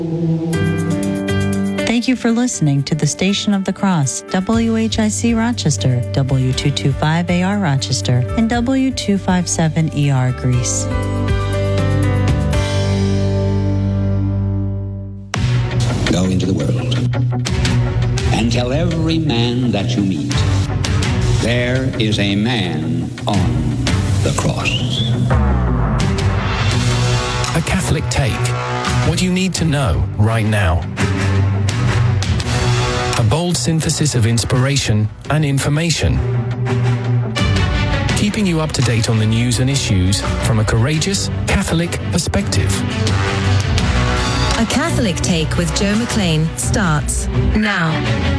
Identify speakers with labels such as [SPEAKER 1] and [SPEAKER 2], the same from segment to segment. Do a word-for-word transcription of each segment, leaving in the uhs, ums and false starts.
[SPEAKER 1] Thank you for listening to the Station of the Cross, W H I C Rochester, W two twenty-five A R Rochester, and W two fifty-seven E R Greece.
[SPEAKER 2] Go into the world and tell every man that you meet, there is a man on the cross.
[SPEAKER 3] A Catholic Take. What you need to know right now. A bold synthesis of inspiration and information. Keeping you up to date on the news and issues from a courageous Catholic perspective.
[SPEAKER 4] A Catholic Take with Joe McLean starts now.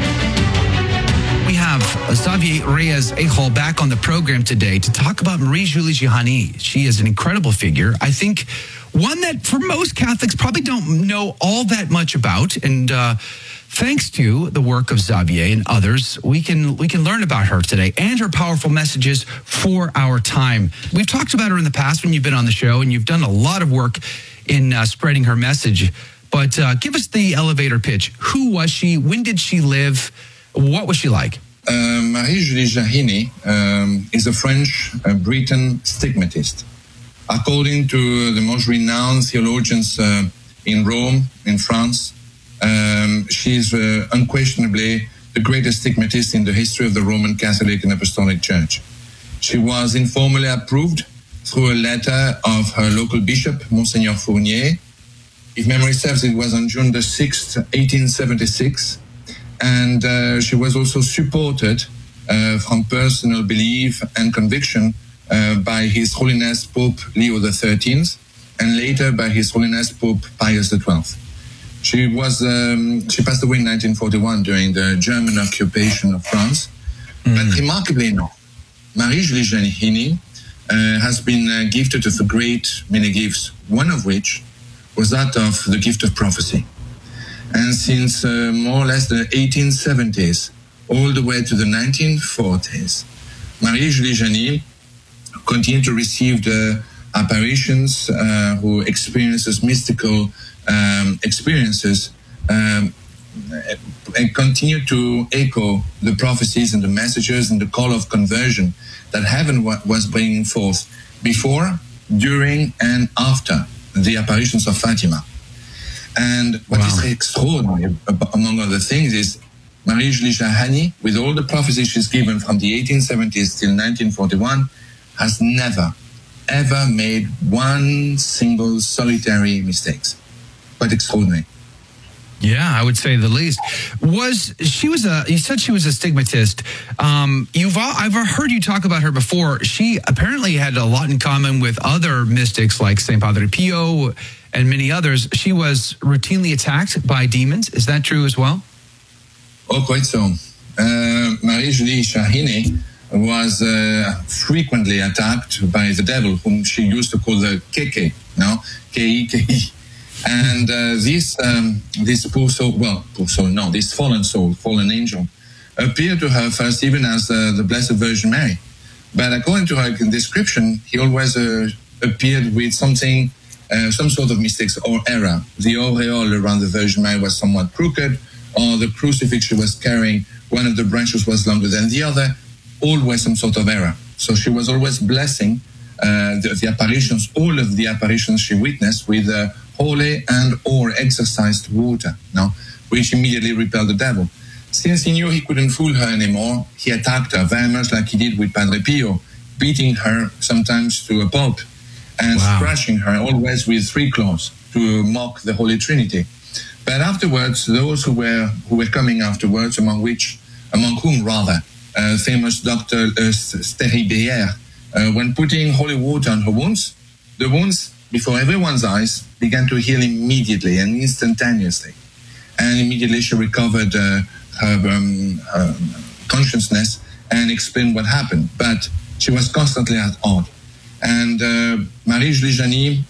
[SPEAKER 5] We have Xavier Reyes-Ejol back on the program today to talk about Marie-Julie Jihani. She is an incredible figure. I think one that for most Catholics probably don't know all that much about. And uh, thanks to the work of Xavier and others, we can we can learn about her today and her powerful messages for our time. We've talked about her in the past when you've been on the show, and you've done a lot of work in uh, spreading her message. But uh, give us the elevator pitch. Who was she? When did she live? What was she like?
[SPEAKER 6] Uh, Marie-Julie Jihani um, is a French uh, Breton stigmatist. According to the most renowned theologians uh, in Rome, in France, um, she is uh, unquestionably the greatest stigmatist in the history of the Roman Catholic and Apostolic Church. She was informally approved through a letter of her local bishop, Monseigneur Fournier. If memory serves, it was on June the sixth, eighteen seventy-six. And uh, she was also supported uh, from personal belief and conviction uh, by His Holiness Pope Leo the thirteenth, and later by His Holiness Pope Pius the twelfth. She was um, she passed away in nineteen forty-one during the German occupation of France. Mm. But remarkably enough, Marie-Julie Jihani uh, has been uh, gifted with a great many gifts, one of which was that of the gift of prophecy. And since uh, more or less the eighteen seventies, all the way to the nineteen forties, Marie-Julie Jihani continued to receive the apparitions, uh, who experiences mystical um, experiences, um, and continued to echo the prophecies and the messages and the call of conversion that heaven wa- was bringing forth before, during, and after the apparitions of Fatima. And what wow. is extraordinary, among other things, is Marie-Julie Jihani, with all the prophecies she's given from the eighteen seventies till nineteen forty-one, has never, ever made one single solitary mistake. Quite extraordinary.
[SPEAKER 5] Yeah, I would say the least. Was she was a? You said she was a stigmatist. Um, you've I've heard you talk about her before. She apparently had a lot in common with other mystics like Saint Padre Pio and many others. She was routinely attacked by demons. Is that true as well?
[SPEAKER 6] Oh, quite so. Uh, Marie-Julie Jihani was uh, frequently attacked by the devil, whom she used to call the Keke, no? K E K E. And uh, this um, this poor soul, well, poor soul, no, this fallen soul, fallen angel, appeared to her first even as uh, the Blessed Virgin Mary. But according to her description, he always uh, appeared with something, uh, some sort of mistakes or error. The aureole around the Virgin Mary was somewhat crooked, or the crucifix she was carrying, one of the branches was longer than the other, always some sort of error. So she was always blessing uh, the, the apparitions, all of the apparitions she witnessed with uh, holy and or exorcised water, no, which immediately repelled the devil. Since he knew he couldn't fool her anymore, he attacked her very much like he did with Padre Pio, beating her sometimes to a pulp and wow. scratching her always with three claws to mock the Holy Trinity. But afterwards, those who were who were coming afterwards, among which, among whom rather, uh, famous Doctor Uh, Stéribière, uh, when putting holy water on her wounds, the wounds before everyone's eyes began to heal immediately and instantaneously, and immediately she recovered uh, her, um, her consciousness and explained what happened. But she was constantly at odds. And uh, Marie-Julie Jihani